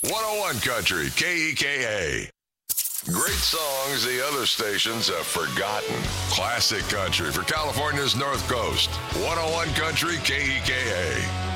101 Country, KEKA. Great songs the other stations have forgotten. Classic country for California's North Coast. 101 Country, KEKA.